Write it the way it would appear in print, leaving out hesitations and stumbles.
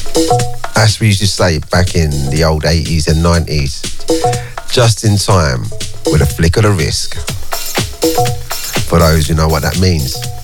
As we used to say back in the old 80s and 90s, just in time with a flick of the wrist. For those who know what that means.